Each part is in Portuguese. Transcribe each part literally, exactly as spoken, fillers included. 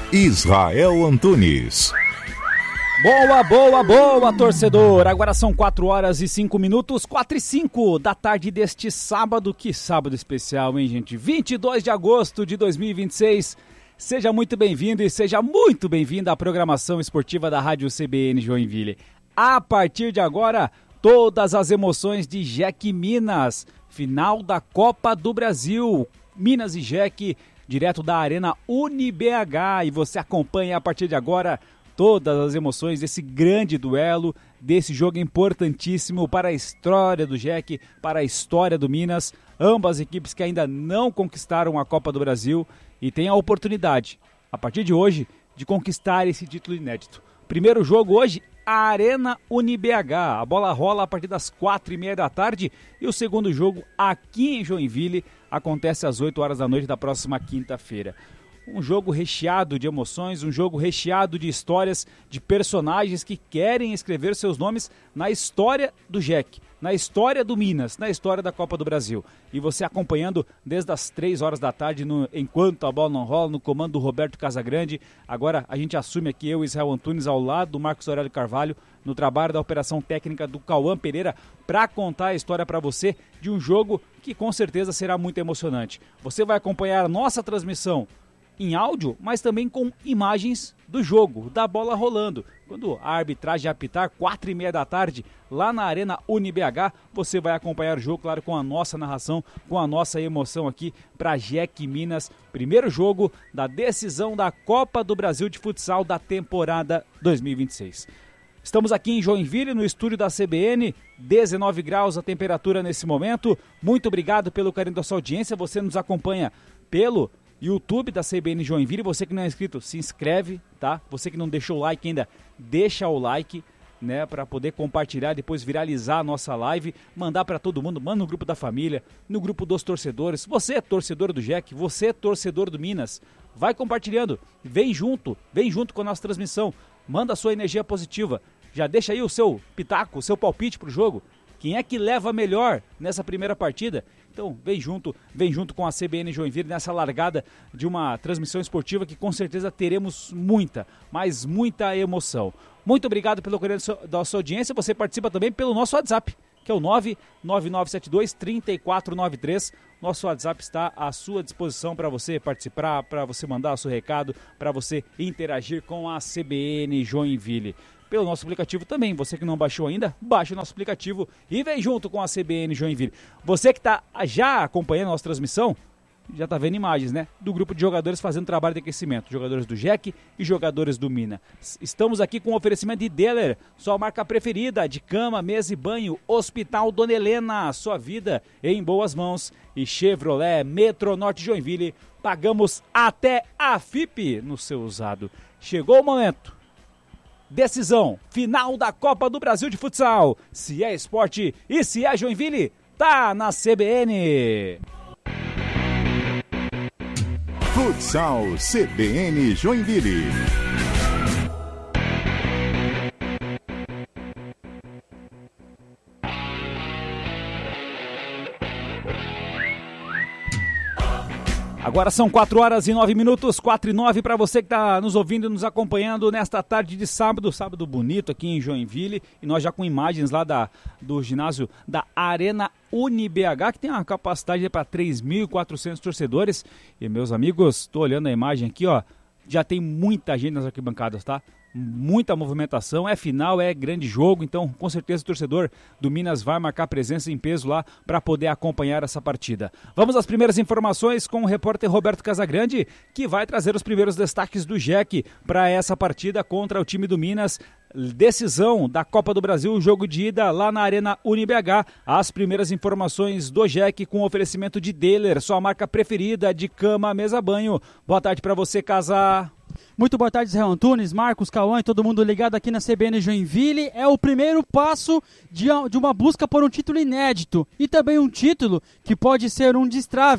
Israel Antunes. Boa, boa, boa, torcedor! Agora são quatro horas e cinco minutos, quatro e cinco da tarde deste sábado. Que sábado especial, hein, gente? vinte e dois de agosto de dois mil e vinte e seis. Seja muito bem-vindo e seja muito bem-vinda à programação esportiva da Rádio C B N Joinville. A partir de agora, todas as emoções de J E C Minas. Final da Copa do Brasil. Minas e J E C, direto da Arena UniBH. E você acompanha a partir de agora todas as emoções desse grande duelo, desse jogo importantíssimo para a história do J E C, para a história do Minas. Ambas equipes que ainda não conquistaram a Copa do Brasil e têm a oportunidade, a partir de hoje, de conquistar esse título inédito. Primeiro jogo hoje, Arena UniBH. A bola rola a partir das quatro e meia da tarde e o segundo jogo aqui em Joinville acontece às oito horas da noite da próxima quinta-feira. Um jogo recheado de emoções, um jogo recheado de histórias, de personagens que querem escrever seus nomes na história do J E C, na história do Minas, na história da Copa do Brasil. E você acompanhando desde as três horas da tarde, no, enquanto a bola não rola, no comando do Roberto Casagrande. Agora a gente assume aqui, eu, Israel Antunes, ao lado do Marcos Aurélio Carvalho, no trabalho da operação técnica do Cauã Pereira, para contar a história para você de um jogo que com certeza será muito emocionante. Você vai acompanhar a nossa transmissão em áudio, mas também com imagens do jogo, da bola rolando. Quando a arbitragem apitar, quatro e meia da tarde, lá na Arena UniBH, você vai acompanhar o jogo, claro, com a nossa narração, com a nossa emoção aqui para J E C Minas. Primeiro jogo da decisão da Copa do Brasil de Futsal da temporada dois mil e vinte e seis. Estamos aqui em Joinville, no estúdio da C B N, dezenove graus a temperatura nesse momento. Muito obrigado pelo carinho da sua audiência. Você nos acompanha pelo YouTube da C B N Joinville. Você que não é inscrito, se inscreve, tá? Você que não deixou o like ainda, deixa o like, né? Para poder compartilhar, depois viralizar a nossa live, mandar para todo mundo, manda no grupo da família, no grupo dos torcedores. Você é torcedor do J E C, você é torcedor do Minas, vai compartilhando, vem junto, vem junto com a nossa transmissão, manda a sua energia positiva, já deixa aí o seu pitaco, o seu palpite pro jogo. Quem é que leva melhor nessa primeira partida? Então vem junto, vem junto com a C B N Joinville nessa largada de uma transmissão esportiva que com certeza teremos muita, mas muita emoção. Muito obrigado pelo carinho da sua audiência. Você participa também pelo nosso WhatsApp, que é o nove nove nove sete dois, três quatro nove três. Nosso WhatsApp está à sua disposição para você participar, para você mandar o seu recado, para você interagir com a C B N Joinville. Pelo nosso aplicativo também. Você que não baixou ainda, baixe o nosso aplicativo e vem junto com a C B N Joinville. Você que está já acompanhando a nossa transmissão, já está vendo imagens, né? Do grupo de jogadores fazendo trabalho de aquecimento. Jogadores do J E C e jogadores do Minas. Estamos aqui com o oferecimento de Deller, sua marca preferida de cama, mesa e banho. Hospital Dona Helena, sua vida em boas mãos. E Chevrolet Metronorte Joinville, pagamos até a F I P no seu usado. Chegou o momento. Decisão, final da Copa do Brasil de Futsal. Se é esporte e se é Joinville, tá na C B N. Futsal C B N Joinville. Agora são quatro horas e nove minutos, quatro e nove para você que está nos ouvindo e nos acompanhando nesta tarde de sábado, sábado bonito aqui em Joinville, e nós já com imagens lá da, do ginásio da Arena UniBH, que tem uma capacidade para três mil e quatrocentos torcedores. E meus amigos, estou olhando a imagem aqui, ó, já tem muita gente nas arquibancadas, tá? Muita movimentação, é final, é grande jogo, então com certeza o torcedor do Minas vai marcar presença em peso lá para poder acompanhar essa partida. Vamos às primeiras informações com o repórter Roberto Casagrande, que vai trazer os primeiros destaques do J E C para essa partida contra o time do Minas. Decisão da Copa do Brasil, jogo de ida lá na Arena UniBH. As primeiras informações do J E C com oferecimento de Deller, sua marca preferida de cama, mesa, banho. Boa tarde para você, Casa. Muito boa tarde, Israel Antunes, Marcos, Cauã e todo mundo ligado aqui na C B N Joinville. É o primeiro passo de, de uma busca por um título inédito e também um título que pode ser um destrave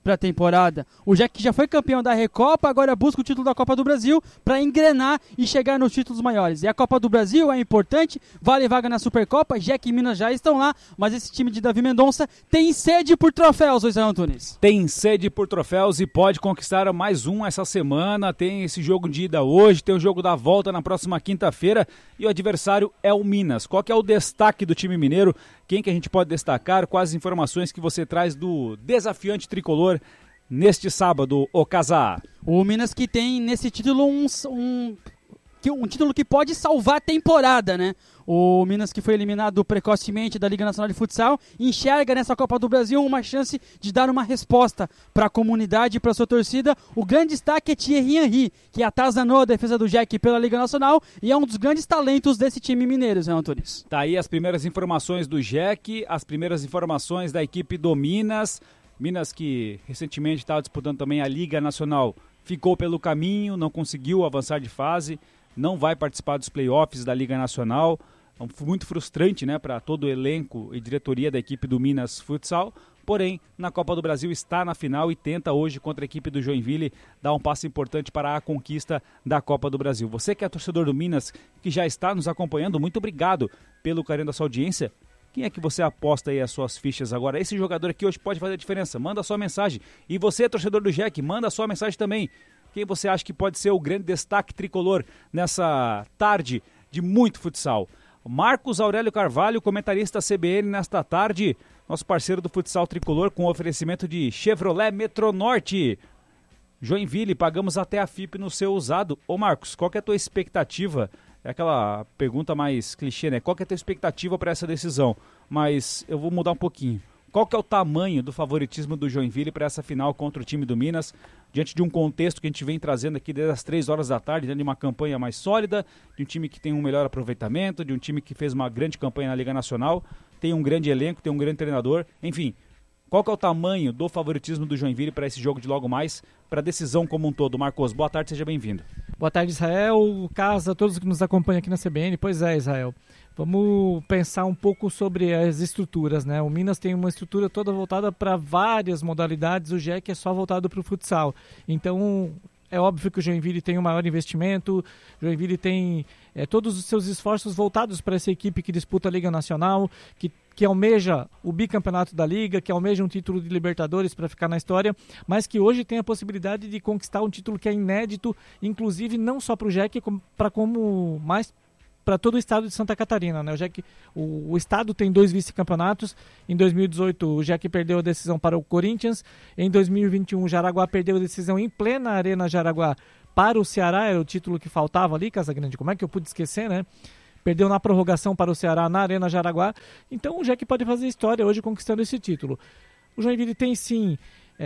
para a temporada. O Jack já foi campeão da Recopa, agora busca o título da Copa do Brasil para engrenar e chegar nos títulos maiores. E a Copa do Brasil é importante, vale vaga na Supercopa, Jack e Minas já estão lá, mas esse time de Davi Mendonça tem sede por troféus, o Israel Antunes. Tem sede por troféus e pode conquistar mais um essa semana. Tem esse jogo de ida hoje, tem o jogo da volta na próxima quinta-feira e o adversário é o Minas. Qual que é o destaque do time mineiro? Quem que a gente pode destacar? Quais as informações que você traz do desafiante tricolor neste sábado, o Casá? O Minas que tem nesse título um, um, um título que pode salvar a temporada, né? O Minas, que foi eliminado precocemente da Liga Nacional de Futsal, enxerga nessa Copa do Brasil uma chance de dar uma resposta para a comunidade e para a sua torcida. O grande destaque é Thierry Henry, que atazanou a defesa do Jack pela Liga Nacional e é um dos grandes talentos desse time mineiro, Zé Antunes. Tá aí as primeiras informações do Jack, as primeiras informações da equipe do Minas. Minas que recentemente estava disputando também a Liga Nacional, ficou pelo caminho, não conseguiu avançar de fase, não vai participar dos playoffs da Liga Nacional. É muito frustrante, né, para todo o elenco e diretoria da equipe do Minas Futsal. Porém, na Copa do Brasil está na final e tenta hoje contra a equipe do Joinville dar um passo importante para a conquista da Copa do Brasil. Você que é torcedor do Minas, que já está nos acompanhando, muito obrigado pelo carinho da sua audiência. Quem é que você aposta aí as suas fichas agora? Esse jogador aqui hoje pode fazer a diferença. Manda a sua mensagem. E você, torcedor do Jack, manda a sua mensagem também. Quem você acha que pode ser o grande destaque tricolor nessa tarde de muito futsal? Marcos Aurélio Carvalho, comentarista C B N nesta tarde, nosso parceiro do futsal tricolor com oferecimento de Chevrolet Metronorte. Joinville, pagamos até a F I P no seu usado. Ô Marcos, qual que é a tua expectativa? É aquela pergunta mais clichê, né? Qual que é a tua expectativa para essa decisão? Mas eu vou mudar um pouquinho. Qual que é o tamanho do favoritismo do Joinville para essa final contra o time do Minas, diante de um contexto que a gente vem trazendo aqui desde as três horas da tarde, dentro de uma campanha mais sólida, de um time que tem um melhor aproveitamento, de um time que fez uma grande campanha na Liga Nacional, tem um grande elenco, tem um grande treinador, enfim. Qual que é o tamanho do favoritismo do Joinville para esse jogo de logo mais, para a decisão como um todo? Marcos, boa tarde, seja bem-vindo. Boa tarde, Israel, Casa, todos que nos acompanham aqui na C B N. Pois é, Israel. Vamos pensar um pouco sobre as estruturas, né? O Minas tem uma estrutura toda voltada para várias modalidades, o Jack é só voltado para o futsal. Então, é óbvio que o Joinville tem um maior investimento, o Joinville tem é, todos os seus esforços voltados para essa equipe que disputa a Liga Nacional, que, que almeja o bicampeonato da Liga, que almeja um título de Libertadores para ficar na história, mas que hoje tem a possibilidade de conquistar um título que é inédito, inclusive não só para o Jack, para como mais para todo o estado de Santa Catarina, né? O, Jack, o, o estado tem dois vice-campeonatos. Em dois mil e dezoito, o Jack perdeu a decisão para o Corinthians. Em dois mil e vinte e um, o Jaraguá perdeu a decisão em plena Arena Jaraguá para o Ceará. Era o título que faltava ali, Casagrande. Como é que eu pude esquecer, né? Perdeu na prorrogação para o Ceará na Arena Jaraguá. Então o Jack pode fazer história hoje conquistando esse título. O Joinville tem sim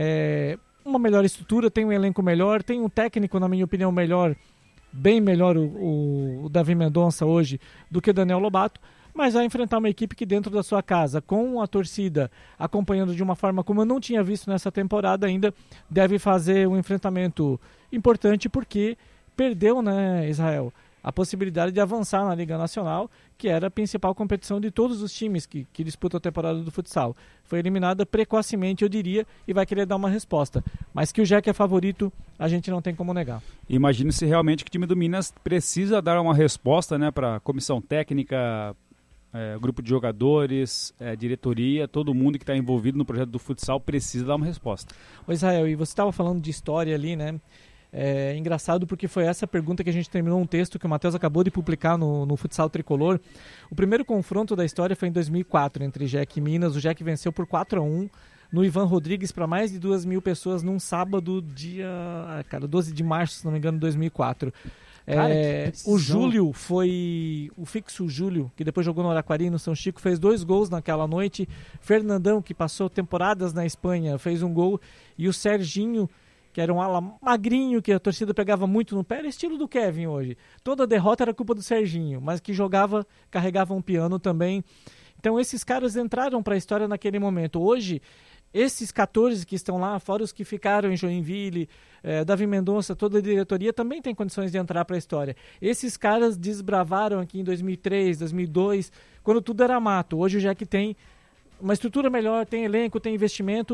é, uma melhor estrutura, tem um elenco melhor, tem um técnico, na minha opinião, melhor, bem melhor o, o, o Davi Mendonça hoje do que o Daniel Lobato, mas vai enfrentar uma equipe que dentro da sua casa, com a torcida acompanhando de uma forma como eu não tinha visto nessa temporada ainda, deve fazer um enfrentamento importante porque perdeu, né, Israel, a possibilidade de avançar na Liga Nacional, que era a principal competição de todos os times que, que disputam a temporada do futsal. Foi eliminada precocemente, eu diria, e vai querer dar uma resposta. Mas que o Jack é favorito, a gente não tem como negar. Imagino se realmente que o time do Minas precisa dar uma resposta, né, para a comissão técnica, é, grupo de jogadores, é, diretoria, todo mundo que está envolvido no projeto do futsal precisa dar uma resposta. Ô Israel, e você estava falando de história ali, né? É engraçado porque foi essa pergunta que a gente terminou um texto que o Matheus acabou de publicar no, no Futsal Tricolor. O primeiro confronto da história foi em dois mil e quatro entre Jack e Minas. O Jack venceu por quatro a um no Ivan Rodrigues para mais de duas mil pessoas num sábado, dia cara, doze de março, se não me engano, de dois mil e quatro. Cara, é, o Júlio foi o fixo Júlio, que depois jogou no Araquari, no São Chico, fez dois gols naquela noite. Fernandão, que passou temporadas na Espanha, fez um gol. E o Serginho, que era um ala magrinho, que a torcida pegava muito no pé, era estilo do Kevin hoje. Toda derrota era culpa do Serginho, mas que jogava, carregava um piano também. Então esses caras entraram para a história naquele momento. Hoje, esses quatorze que estão lá, fora os que ficaram em Joinville, eh, Davi Mendonça, toda a diretoria, também tem condições de entrar para a história. Esses caras desbravaram aqui em dois mil e três, dois mil e dois, quando tudo era mato. Hoje o Jack tem uma estrutura melhor, tem elenco, tem investimento,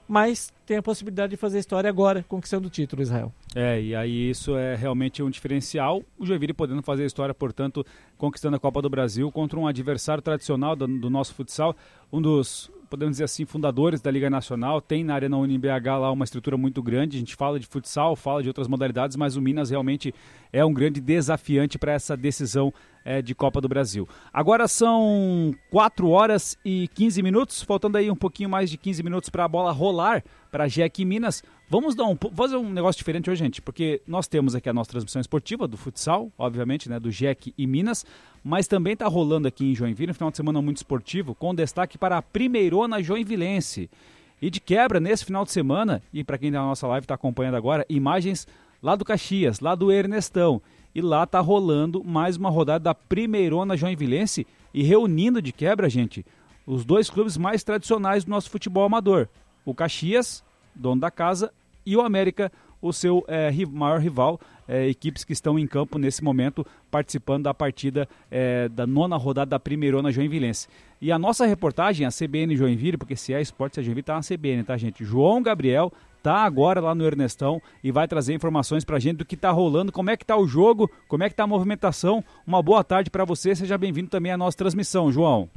mas tem a possibilidade de fazer história agora, conquistando o título, Israel. É, e aí isso é realmente um diferencial, o Joinville podendo fazer história, portanto, conquistando a Copa do Brasil contra um adversário tradicional do, do nosso futsal, um dos, podemos dizer assim, fundadores da Liga Nacional, tem na Arena Uni B H lá uma estrutura muito grande, a gente fala de futsal, fala de outras modalidades, mas o Minas realmente é um grande desafiante para essa decisão é, de Copa do Brasil. Agora são quatro horas e quinze minutos, faltando aí um pouquinho mais de quinze minutos para a bola rolar para a G E C Minas. Vamos dar um, fazer um negócio diferente hoje, gente, porque nós temos aqui a nossa transmissão esportiva do futsal, obviamente, né, do G E C e Minas, mas também está rolando aqui em Joinville um final de semana muito esportivo, com destaque para a Primeirona Joinvilense. E de quebra, nesse final de semana, e para quem está na nossa live está acompanhando agora, imagens lá do Caxias, lá do Ernestão. E lá está rolando mais uma rodada da Primeirona Joinvilense e reunindo de quebra, gente, os dois clubes mais tradicionais do nosso futebol amador. O Caxias, dono da casa, e o América, o seu é, maior rival, é, equipes que estão em campo nesse momento, participando da partida é, da nona rodada da Primeirona Joinvilense. E a nossa reportagem, a C B N Joinville, porque se é esporte, a Joinville está na C B N, tá, gente? João Gabriel tá agora lá no Ernestão e vai trazer informações pra gente do que tá rolando, como é que tá o jogo, como é que tá a movimentação. Uma boa tarde para você, seja bem-vindo também à nossa transmissão, João.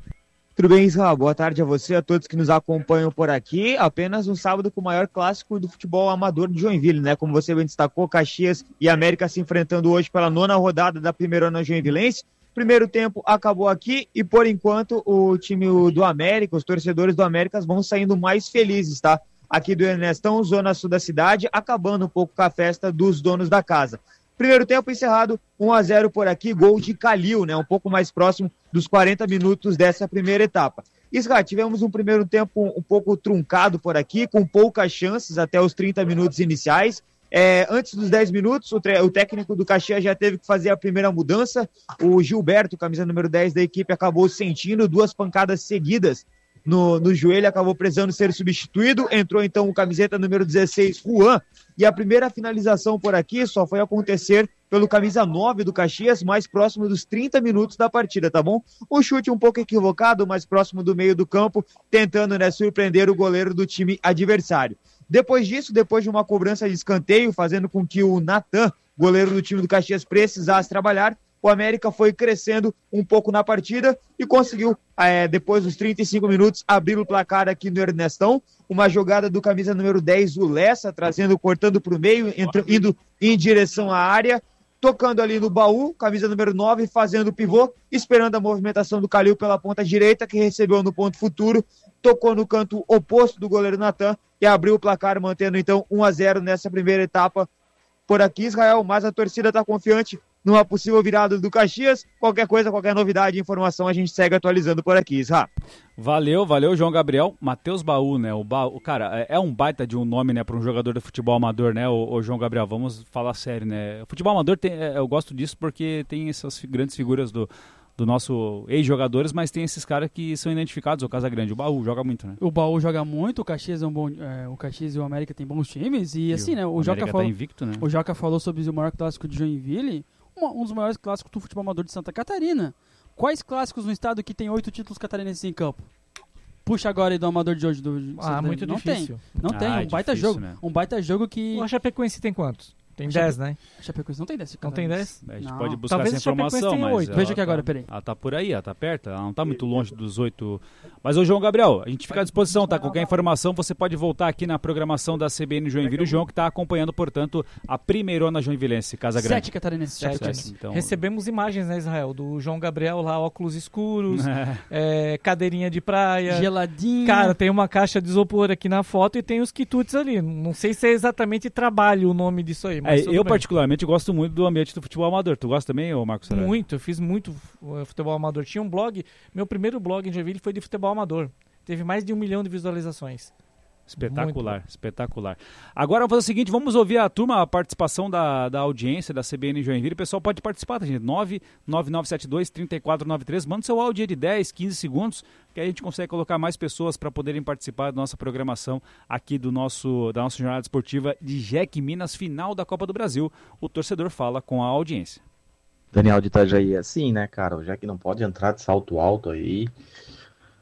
Tudo bem, Israel? Boa tarde a você, a todos que nos acompanham por aqui. Apenas um sábado com o maior clássico do futebol amador de Joinville, né? Como você bem destacou, Caxias e América se enfrentando hoje pela nona rodada da Primeirona Joinvilense. Primeiro tempo acabou aqui e, por enquanto, o time do América, os torcedores do América vão saindo mais felizes, tá? Aqui do Ernestão, zona sul da cidade, acabando um pouco com a festa dos donos da casa. Primeiro tempo encerrado, um a zero por aqui, gol de Calil, né? Um pouco mais próximo dos quarenta minutos dessa primeira etapa. Israel, tivemos um primeiro tempo um pouco truncado por aqui, com poucas chances até os trinta minutos iniciais. É, antes dos dez minutos, o, o técnico do Caxias já teve que fazer a primeira mudança. O Gilberto, camisa número dez da equipe, acabou sentindo duas pancadas seguidas no, no joelho, acabou precisando ser substituído. Entrou então o camiseta número dezesseis, Juan. E a primeira finalização por aqui só foi acontecer pelo camisa nove do Caxias, mais próximo dos trinta minutos da partida, tá bom? Um chute um pouco equivocado, mais próximo do meio do campo, tentando, né, surpreender o goleiro do time adversário. Depois disso, depois de uma cobrança de escanteio, fazendo com que o Natan, goleiro do time do Caxias, precisasse trabalhar, o América foi crescendo um pouco na partida e conseguiu, é, depois dos trinta e cinco minutos, abrir o placar aqui no Ernestão. Uma jogada do camisa número dez, o Lessa, trazendo, cortando para o meio, entra, indo em direção à área, tocando ali no baú, camisa número nove, fazendo o pivô, esperando a movimentação do Calil pela ponta direita, que recebeu no ponto futuro, tocou no canto oposto do goleiro Natan e abriu o placar, mantendo então um a zero nessa primeira etapa por aqui, Israel, mas a torcida está confiante numa possível virada do Caxias. Qualquer coisa, qualquer novidade, informação, a gente segue atualizando por aqui, Israel. Valeu, valeu, João Gabriel. Matheus Baú, né? O Baú, cara, é um baita de um nome, né, para um jogador de futebol amador, né, o, o João Gabriel. Vamos falar sério, né? O futebol amador, tem, eu gosto disso porque tem essas grandes figuras do, do nosso ex-jogadores, mas tem esses caras que são identificados. O Casagrande, o Baú joga muito, né? O Baú joga muito, o Caxias é um bom, é, o Caxias e o América tem bons times e, e assim, né? O, o Joca falou, tá invicto, né? O Joca falou sobre o maior clássico de Joinville, um, um dos maiores clássicos do futebol amador de Santa Catarina. Quais clássicos no estado que tem oito títulos catarinenses em campo? Puxa agora aí do amador de hoje. Do, ah, muito não difícil. Tem, não ah, tem, um é baita difícil, jogo. Né? Um baita jogo que... O Chapecoense tem quantos? Tem dez, né? A Chapecoense não tem dez. Não tem dez? A gente não. pode buscar Talvez essa informação, mas... oito. Veja aqui tá, agora, peraí. Ela tá por aí, ela tá perto, ela não tá muito longe dos oito. Mas, ô João Gabriel, a gente fica à disposição, tá? Qualquer informação, você pode voltar aqui na programação da C B N Joinville. O João que tá acompanhando, portanto, a Primeirona Joinvilense, Casa Grande. Sete catarinenses. Sete. Sete. Então... Recebemos imagens, né, Israel? Do João Gabriel lá, óculos escuros, é. É, cadeirinha de praia. Geladinho. Cara, tem uma caixa de isopor aqui na foto e tem os quitutes ali. Não sei se é exatamente trabalho o nome disso aí, mas é, eu, bem. particularmente, gosto muito do ambiente do futebol amador. Tu gosta também, ô Marcos Saraiva? Muito, eu fiz muito futebol amador. Tinha um blog, meu primeiro blog em Joinville foi de futebol amador. Teve mais de um milhão de visualizações. Espetacular, espetacular. Agora vamos fazer o seguinte, vamos ouvir a turma, a participação da, da audiência da C B N Joinville. O pessoal pode participar, tá, gente? nove nove nove sete dois, três quatro nove três. Manda seu áudio de dez, quinze segundos, que aí a gente consegue colocar mais pessoas para poderem participar da nossa programação aqui do nosso, da nossa jornada esportiva de G E C Minas, final da Copa do Brasil. O torcedor fala com a audiência. Daniel de Itajaí, é assim, né, cara? O G E C não pode entrar de salto alto aí.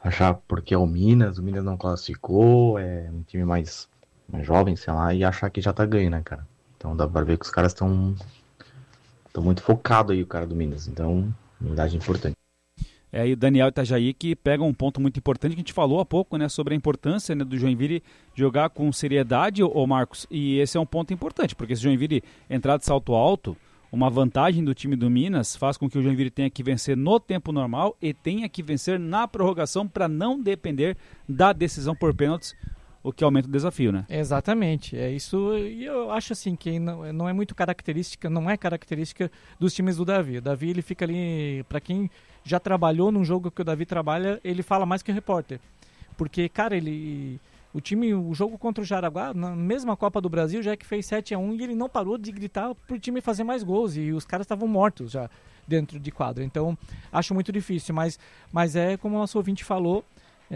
achar porque é o Minas, o Minas não classificou, é um time mais, mais jovem, sei lá, e achar que já tá ganho, né, cara? Então dá pra ver que os caras estão estão muito focados aí, o cara do Minas. Então, unidade importante. É, e o Daniel Itajaí que pega um ponto muito importante que a gente falou há pouco, né, sobre a importância, né, do Joinville jogar com seriedade, ô Marcos, e esse é um ponto importante, porque se o Joinville entrar de salto alto, uma vantagem do time do Minas faz com que o Joinville tenha que vencer no tempo normal e tenha que vencer na prorrogação para não depender da decisão por pênaltis, o que aumenta o desafio, né? Exatamente, é isso, e eu acho assim que não, não é muito característica, não é característica dos times do Davi. O Davi, ele fica ali, para quem já trabalhou num jogo que o Davi trabalha, ele fala mais que o repórter, porque, cara, ele... O time, o jogo contra o Jaraguá, na mesma Copa do Brasil, já que fez sete a um e ele não parou de gritar pro time fazer mais gols. E os caras estavam mortos já dentro de quadro. Então, acho muito difícil. Mas, mas é como o nosso ouvinte falou,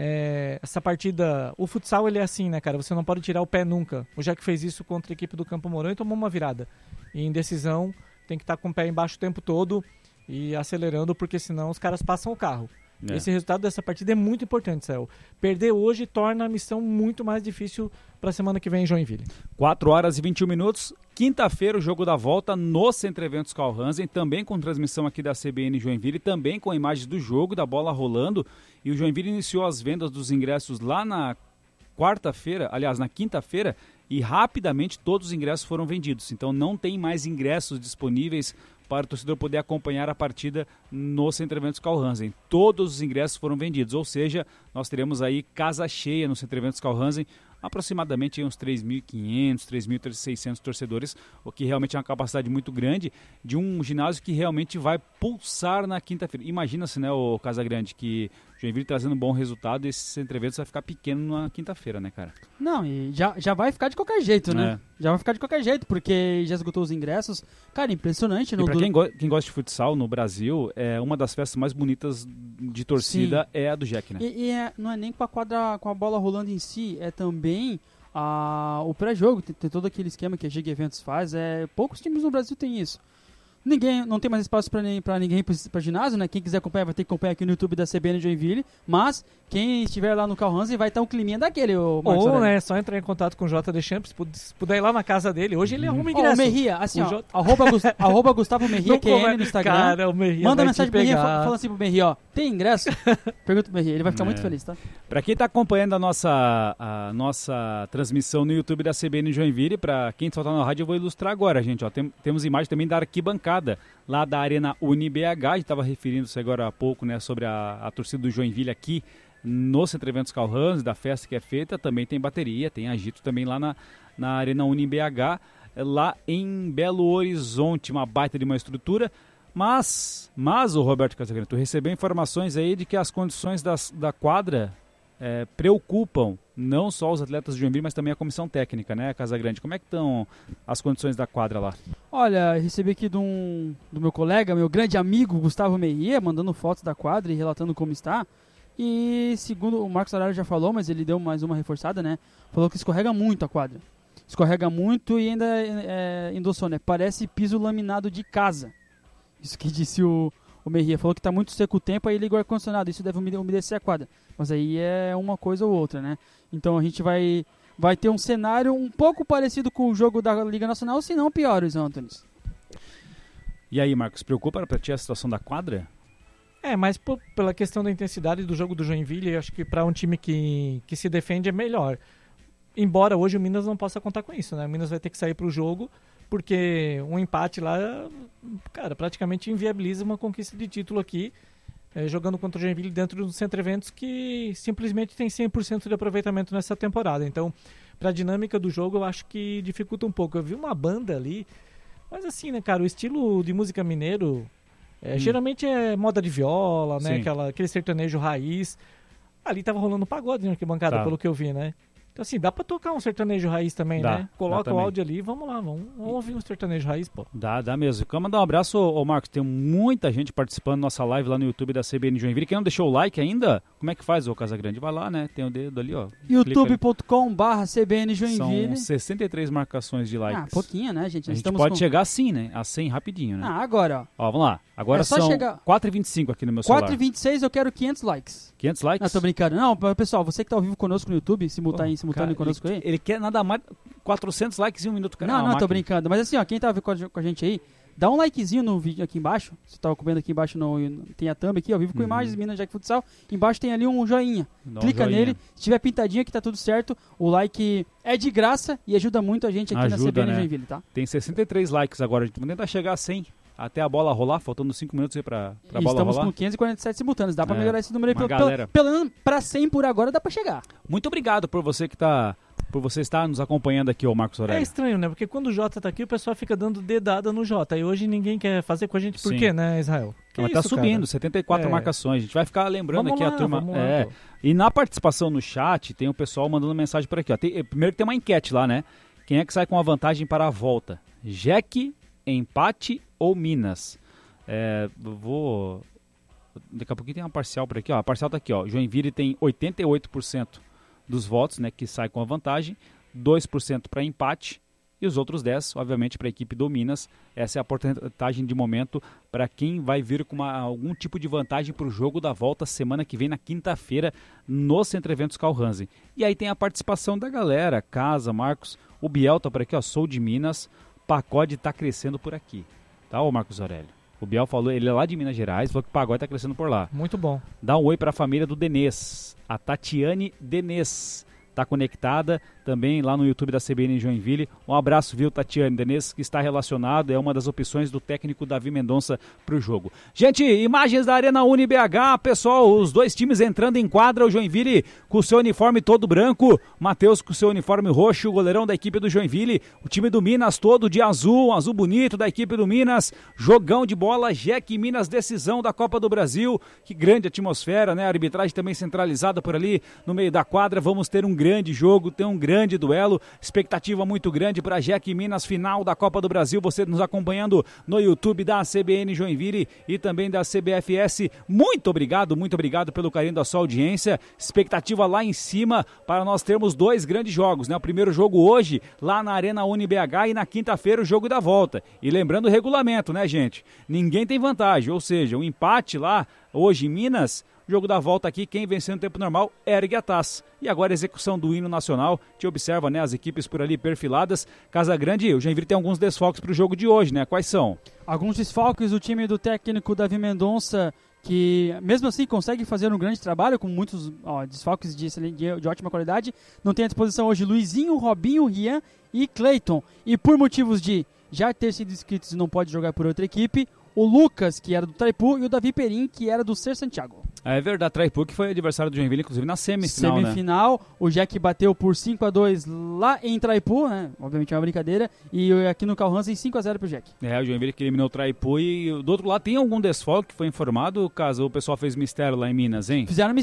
é, essa partida... O futsal, ele é assim, né, cara? Você não pode tirar o pé nunca. O Jack fez isso contra a equipe do Campo Mourão e tomou uma virada. E em decisão, tem que estar com o pé embaixo o tempo todo e acelerando, porque senão os caras passam o carro. É. Esse resultado dessa partida é muito importante, Céu. Perder hoje torna a missão muito mais difícil para a semana que vem em Joinville. quatro horas e vinte e um minutos, quinta-feira o jogo da volta no Centro Eventos Carl Hansen, também com transmissão aqui da C B N Joinville, também com imagens do jogo, da bola rolando, e o Joinville iniciou as vendas dos ingressos lá na quarta-feira, aliás, na quinta-feira, e rapidamente todos os ingressos foram vendidos, então não tem mais ingressos disponíveis para o torcedor poder acompanhar a partida no Centro Eventos Carl Hansen. Todos os ingressos foram vendidos, ou seja, nós teremos aí casa cheia no Centro Eventos Carl Hansen, aproximadamente uns três mil e quinhentos, três mil e seiscentos torcedores, o que realmente é uma capacidade muito grande de um ginásio que realmente vai pulsar na quinta-feira. Imagina-se, né, o Casagrande, que o Joinville trazendo um bom resultado, esse Centro Eventos vai ficar pequeno na quinta-feira, né, cara? Não, e já, já vai ficar de qualquer jeito, né? É. Já vai ficar de qualquer jeito, porque já esgotou os ingressos. Cara, impressionante. No e pra do... quem, go- quem gosta de futsal no Brasil, é uma das festas mais bonitas de torcida. Sim. É a do Jack, né? E, e é, não é nem com a quadra, com a bola rolando em si, é também a, o pré-jogo. Tem, tem todo aquele esquema que a G Eventos faz. É, poucos times no Brasil tem isso. Ninguém, não tem mais espaço para ninguém, pra ninguém para ginásio, né? Quem quiser acompanhar vai ter que acompanhar aqui no YouTube da C B N Joinville, mas quem estiver lá no Carl Hansen vai estar um climinha daquele, o Marcos Ou, né, só entrar em contato com o J D Champs, se puder ir lá na casa dele, hoje ele arruma ingresso. Ó, o Merria, assim, ó, J... arroba, Gust... arroba Gustavo Merria, Q M no Instagram. Cara, o Merria manda mensagem pro Merria, fala assim pro Merria, ó, tem ingresso? Pergunta pro Merria, ele vai ficar é. muito feliz, tá? Pra quem tá acompanhando a nossa, a nossa transmissão no YouTube da C B N Joinville, pra quem só tá na rádio, eu vou ilustrar agora, gente, ó, tem, temos imagem também da arquibancada, lá da Arena UniBH, a gente estava referindo-se agora há pouco, né, sobre a, a torcida do Joinville aqui no Centro Eventos Carl Hansen, da festa que é feita, também tem bateria, tem agito também lá na, na Arena UniBH, lá em Belo Horizonte, uma baita de uma estrutura, mas, mas o Roberto Casagrande, tu recebeu informações aí de que as condições das, da quadra é, preocupam não só os atletas de Joinville, mas também a comissão técnica, né, Casagrande? Como é que estão as condições da quadra lá? Olha, recebi aqui de um, do meu colega, meu grande amigo Gustavo Merria, mandando fotos da quadra e relatando como está. E segundo o Marcos Aurélio já falou, mas ele deu mais uma reforçada, né? Falou que escorrega muito a quadra. Escorrega muito e ainda é, endossou, né? Parece piso laminado de casa. Isso que disse o, o Merria. Falou que está muito seco o tempo, aí ligou o ar-condicionado. Isso deve umedecer a quadra. Mas aí é uma coisa ou outra, né? Então a gente vai, vai ter um cenário um pouco parecido com o jogo da Liga Nacional, se não pior, Luiz Antônio. E aí, Marcos, preocupa para ti a situação da quadra? É, mas por, pela questão da intensidade do jogo do Joinville, eu acho que para um time que, que se defende é melhor. Embora hoje o Minas não possa contar com isso, né? O Minas vai ter que sair para o jogo, porque um empate lá, cara, praticamente inviabiliza uma conquista de título aqui, é, jogando contra o Joinville dentro do Centro Eventos, que simplesmente tem cem por cento de aproveitamento nessa temporada. Então, para a dinâmica do jogo, eu acho que dificulta um pouco. Eu vi uma banda ali, mas assim, né, cara, o estilo de música mineiro, é, hum. geralmente é moda de viola, né, aquela, aquele sertanejo raiz. Ali tava rolando pagode na arquibancada, tá. Pelo que eu vi, né? Então, assim, dá pra tocar um sertanejo raiz também, Dá, né? Coloca dá o também. áudio ali e vamos lá, vamos, vamos ouvir um sertanejo raiz, pô. Dá, dá mesmo. Quero mandar um abraço, ô Marcos, tem muita gente participando da nossa live lá no YouTube da C B N Joinville. Quem não deixou o like ainda, como é que faz, ô Casagrande? Vai lá, né? Tem o dedo ali, ó. youtube ponto com barra C B N Joinville. São sessenta e três marcações de likes. Ah, pouquinho, né, gente? A Nós gente estamos pode com... chegar assim, né? A cem rapidinho, né? Ah, agora, ó. Ó, vamos lá. Agora É só são chegar- quatro e vinte e cinco aqui no meu celular. quatro e vinte e seis eu quero quinhentos likes. quinhentos likes? Não, tô brincando. Não, pessoal, você que tá ao vivo conosco no YouTube, simultâneo, Pô, simultâneo cara, conosco ele, aí. Ele quer nada mais quatrocentos likes em um minuto. Cara. Não, Ah, não, tô máquina. brincando. Mas assim, ó, quem tá com a com a gente aí, dá um likezinho no vídeo aqui embaixo. Você tá acompanhando aqui embaixo, no, tem a thumb aqui, ó, vivo com Uhum. imagens, Minas Jack Futsal. Embaixo tem ali um joinha. Dá um Clica joinha. nele, se tiver pintadinho que tá tudo certo, o like é de graça e ajuda muito a gente aqui na Ajuda, C B N né? Joinville, tá? Tem sessenta e três likes agora. A gente vai tentar chegar a cem. Até a bola rolar, faltando cinco minutos aí pra, pra E bola estamos rolar. com quinhentos e quarenta e sete simultâneos. Dá pra É, melhorar esse número aí. uma Pelo, galera. pelo, pelo menos pra cem por agora dá pra chegar. Muito obrigado por você que tá. Por você estar nos acompanhando aqui, ô Marcos É Aurélio. estranho, né? Porque quando o Jota tá aqui, o pessoal fica dando dedada no Jota. E hoje ninguém quer fazer com a gente. Por Sim. quê, né, Israel? Que Mas tá isso, subindo, cara? setenta e quatro É. marcações. A gente vai ficar lembrando Vamos aqui lá, a turma. vamos lá, é. pô. E na participação no chat, tem o pessoal mandando mensagem por aqui. Ó. Tem- primeiro tem uma enquete lá, né? Quem é que sai com a vantagem para a volta? Jack, empate ou Minas? É, eu vou. Daqui a pouquinho tem uma parcial por aqui, ó. A parcial tá aqui, ó. Joinville tem oitenta e oito por cento dos votos, né, que sai com a vantagem, dois por cento para empate e os outros dez por cento, obviamente, para a equipe do Minas. Essa é a porcentagem de momento para quem vai vir com uma, algum tipo de vantagem para o jogo da volta semana que vem, na quinta-feira, no Centro Eventos Carl Hansen. E aí tem a participação da galera, Casa, Marcos, o Biel tá por aqui, ó, sou de Minas, pagode tá crescendo por aqui, tá, ô Marcos Aurélio? O Biel falou, ele é lá de Minas Gerais, falou que o pagode tá crescendo por lá. Muito bom. Dá um oi para a família do Denês, a Tatiane Denês. Está conectada também lá no YouTube da C B N Joinville. Um abraço, viu, Tatiane Denês, que está relacionado, é uma das opções do técnico Davi Mendonça para o jogo. Gente, imagens da Arena Uni B H, pessoal, os dois times entrando em quadra, o Joinville com o seu uniforme todo branco, Matheus com o seu uniforme roxo, o goleirão da equipe do Joinville, o time do Minas todo de azul, um azul bonito da equipe do Minas, jogão de bola, Jack Minas, decisão da Copa do Brasil, que grande atmosfera, né, a arbitragem também centralizada por ali no meio da quadra, vamos ter um grande jogo, tem um grande duelo, expectativa muito grande para Jack Minas, final da Copa do Brasil, você nos acompanhando no YouTube da C B N Joinville e também da C B F S, muito obrigado, muito obrigado pelo carinho da sua audiência, expectativa lá em cima para nós termos dois grandes jogos, né, o primeiro jogo hoje, lá na Arena Uni B H e na quinta-feira o jogo da volta, e lembrando o regulamento, né, gente, ninguém tem vantagem, ou seja, o empate lá, hoje em Minas, jogo da volta aqui, quem venceu no tempo normal ergue a taça. E agora a execução do hino nacional, te observa, né, as equipes por ali perfiladas. Casa Grande, o Joinville tem alguns desfalques para o jogo de hoje, né? Quais são? Alguns desfalques do time do técnico Davi Mendonça, que mesmo assim consegue fazer um grande trabalho, com muitos ó, desfalques de, de, de ótima qualidade. Não tem à disposição hoje Luizinho, Robinho, Rian e Cleiton. E por motivos de já ter sido inscritos e não pode jogar por outra equipe, o Lucas, que era do Traipu, e o Davi Perim, que era do Ser Santiago. É verdade, Traipu, que foi adversário do Joinville, inclusive na semifinal, Semifinal, né? O Jack bateu por cinco a dois lá em Traipu, né? Obviamente é uma brincadeira. E aqui no Carl Hansen, cinco a zero pro Jack. É, o Joinville que eliminou o Traipu e do outro lado tem algum desfalque que foi informado, caso o pessoal fez mistério lá em Minas, hein? Fizeram